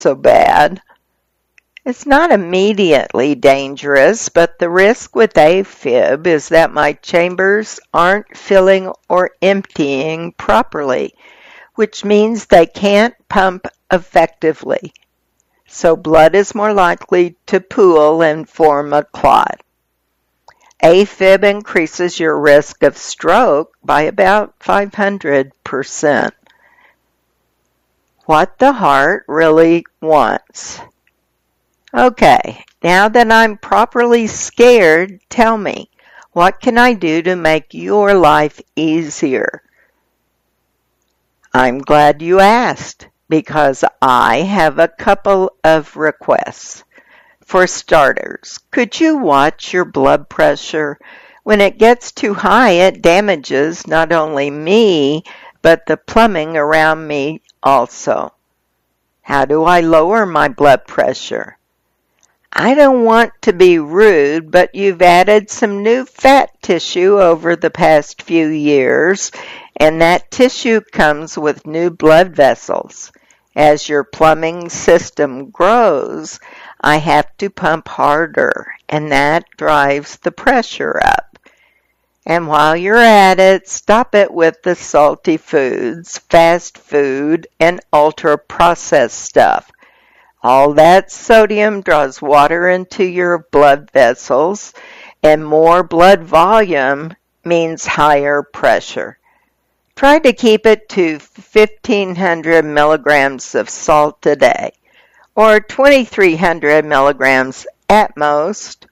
so bad. It's not immediately dangerous, but the risk with AFib is that my chambers aren't filling or emptying properly, which means they can't pump effectively. So blood is more likely to pool and form a clot. AFib increases your risk of stroke by about 500%. What the heart really wants. Okay, now that I'm properly scared, tell me, what can I do to make your life easier? I'm glad you asked, because I have a couple of requests. For starters, could you watch your blood pressure? When it gets too high, it damages not only me, but the plumbing around me also. How do I lower my blood pressure? I don't want to be rude, but you've added some new fat tissue over the past few years, and that tissue comes with new blood vessels. As your plumbing system grows, I have to pump harder, and that drives the pressure up. And while you're at it, stop it with the salty foods, fast food, and ultra-processed stuff. All that sodium draws water into your blood vessels, and more blood volume means higher pressure. Try to keep it to 1,500 milligrams of salt a day, or 2,300 milligrams at most.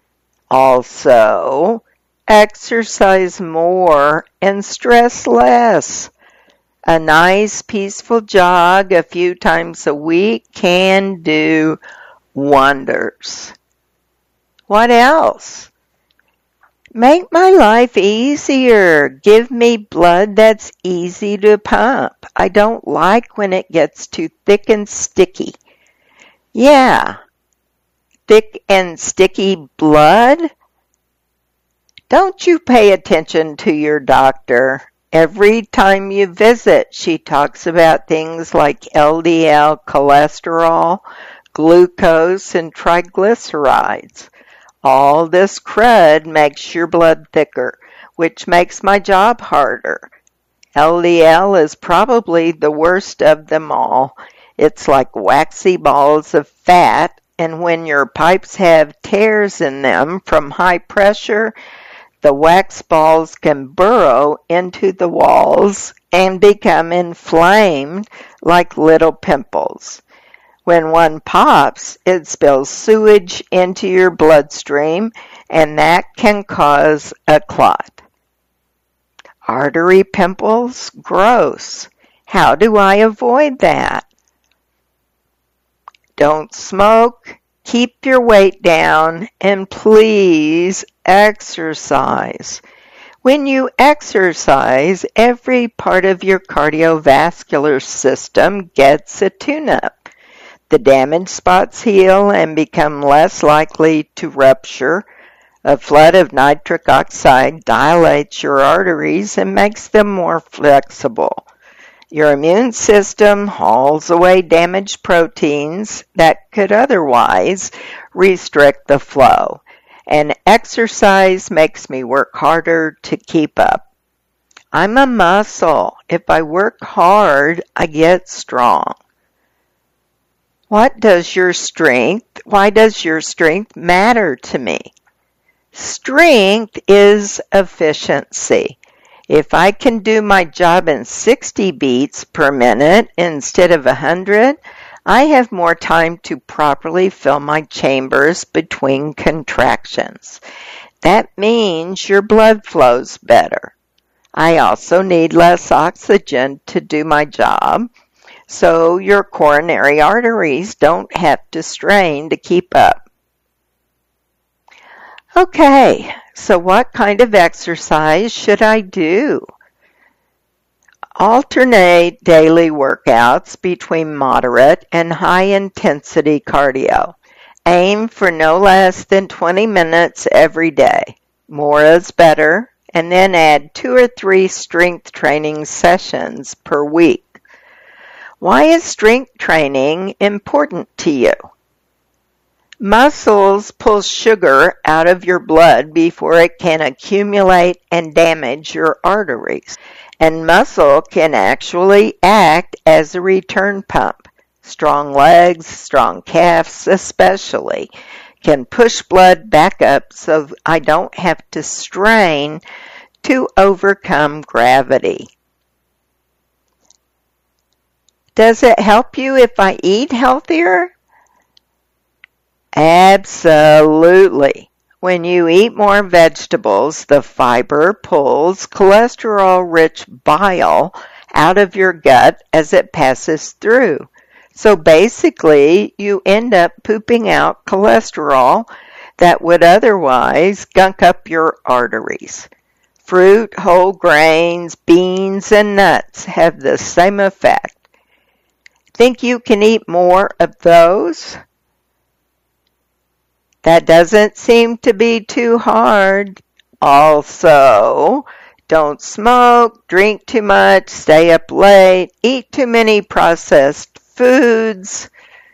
Also, exercise more and stress less. A nice, peaceful jog a few times a week can do wonders. What else? Make my life easier. Give me blood that's easy to pump. I don't like when it gets too thick and sticky. Yeah, thick and sticky blood? Don't you pay attention to your doctor? Every time you visit, she talks about things like LDL cholesterol, glucose, and triglycerides. All this crud makes your blood thicker, which makes my job harder. LDL is probably the worst of them all. It's like waxy balls of fat, and when your pipes have tears in them from high pressure, the wax balls can burrow into the walls and become inflamed like little pimples. When one pops, it spills sewage into your bloodstream, and that can cause a clot. Artery pimples? Gross. How do I avoid that? Don't smoke. Keep your weight down, and please exercise. When you exercise, every part of your cardiovascular system gets a tune-up. The damaged spots heal and become less likely to rupture. A flood of nitric oxide dilates your arteries and makes them more flexible. Your immune system hauls away damaged proteins that could otherwise restrict the flow. And exercise makes me work harder to keep up. I'm a muscle. If I work hard, I get strong. Why does your strength matter to me? Strength is efficiency. If I can do my job in 60 beats per minute instead of 100, I have more time to properly fill my chambers between contractions. That means your blood flows better. I also need less oxygen to do my job, so your coronary arteries don't have to strain to keep up. Okay, so what kind of exercise should I do? Alternate daily workouts between moderate and high-intensity cardio. Aim for no less than 20 minutes every day. More is better, and then add 2 or 3 strength training sessions per week. Why is strength training important to you? Muscles pull sugar out of your blood before it can accumulate and damage your arteries. And muscle can actually act as a return pump. Strong legs, strong calves especially, can push blood back up so I don't have to strain to overcome gravity. Does it help you if I eat healthier? Absolutely. When you eat more vegetables, the fiber pulls cholesterol-rich bile out of your gut as it passes through. So basically, you end up pooping out cholesterol that would otherwise gunk up your arteries. Fruit, whole grains, beans, and nuts have the same effect. Think you can eat more of those? That doesn't seem to be too hard. Also, don't smoke, drink too much, stay up late, eat too many processed foods,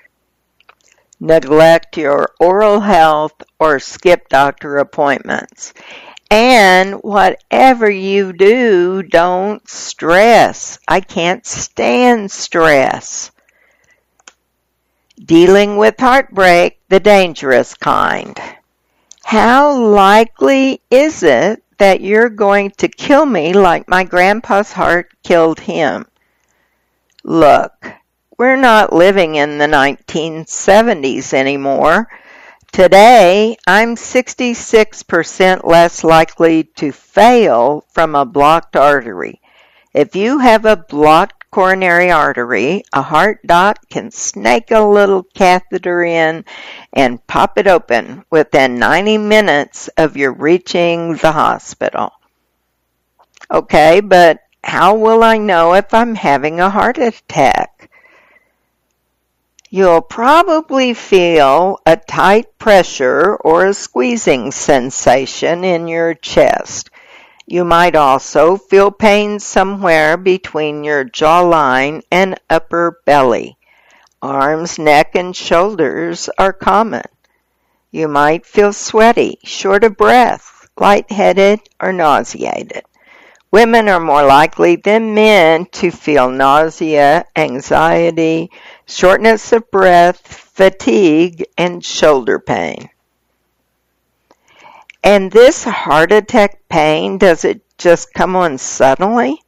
neglect your oral health, or skip doctor appointments. And whatever you do, don't stress. I can't stand stress. Dealing with heartbreak, the dangerous kind. How likely is it that you're going to kill me like my grandpa's heart killed him? Look, we're not living in the 1970s anymore. Today, I'm 66% less likely to fail from a blocked artery. If you have a blocked coronary artery, a heart doc can snake a little catheter in and pop it open within 90 minutes of your reaching the hospital. Okay, but how will I know if I'm having a heart attack? You'll probably feel a tight pressure or a squeezing sensation in your chest. You might also feel pain somewhere between your jawline and upper belly. Arms, neck, and shoulders are common. You might feel sweaty, short of breath, lightheaded, or nauseated. Women are more likely than men to feel nausea, anxiety, shortness of breath, fatigue, and shoulder pain. And this heart attack pain, does it just come on suddenly?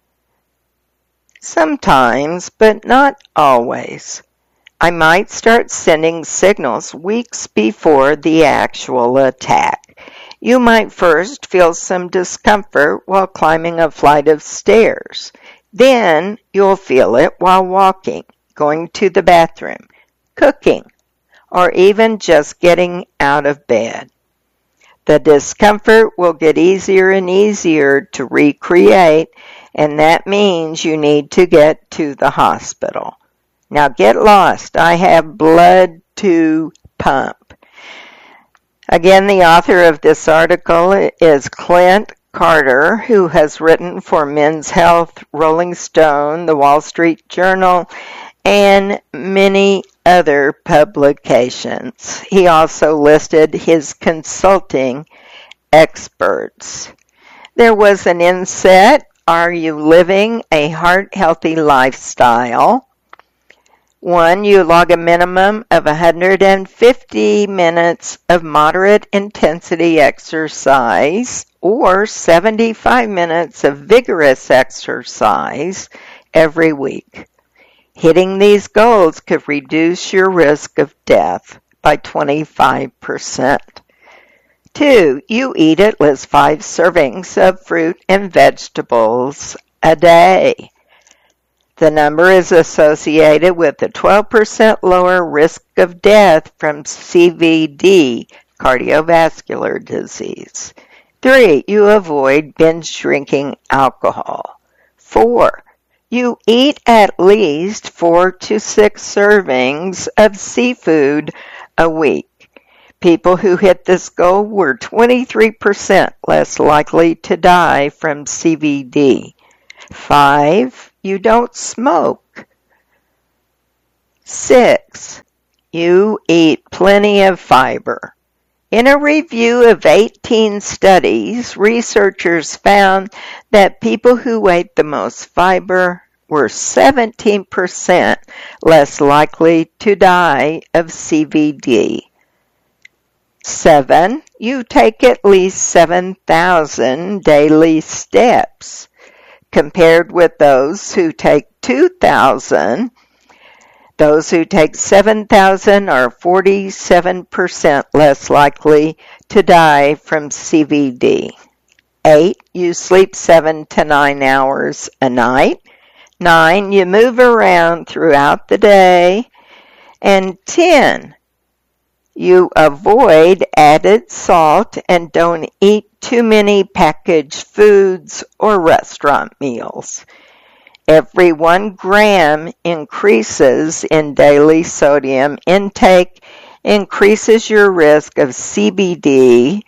Sometimes, but not always. I might start sending signals weeks before the actual attack. You might first feel some discomfort while climbing a flight of stairs. Then you'll feel it while walking, going to the bathroom, cooking, or even just getting out of bed. The discomfort will get easier and easier to recreate, and that means you need to get to the hospital. Now get lost. I have blood to pump. Again, the author of this article is Clint Carter, who has written for Men's Health, Rolling Stone, The Wall Street Journal, and many other publications. He also listed his consulting experts. There was an inset, Are you living a heart-healthy lifestyle? 1, you log a minimum of 150 minutes of moderate intensity exercise or 75 minutes of vigorous exercise every week. Hitting these goals could reduce your risk of death by 25%. 2, you eat at least 5 servings of fruit and vegetables a day. The number is associated with a 12% lower risk of death from CVD, cardiovascular disease. 3, you avoid binge drinking alcohol. 4, you eat at least 4 to 6 servings of seafood a week. People who hit this goal were 23% less likely to die from CVD. 5, you don't smoke. 6. You eat plenty of fiber. In a review of 18 studies, researchers found that people who ate the most fiber were 17% less likely to die of CVD. 7. You take at least 7,000 daily steps. Compared with those who take 2,000, those who take 7,000 are 47% less likely to die from CVD. 8. You sleep 7 to 9 hours a night. 9. You move around throughout the day. And 10. You avoid added salt and don't eat too many packaged foods or restaurant meals. Every 1 gram increases in daily sodium intake increases your risk of CVD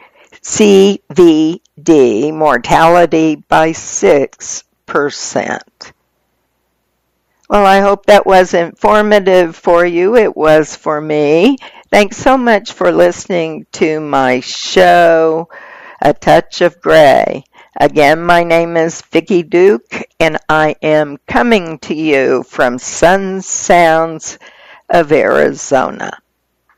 mortality by 6%. Well, I hope that was informative for you. It was for me. Thanks so much for listening to my show, A Touch of Gray. Again, my name is Vicki Duke, and I am coming to you from Sun Sounds of Arizona.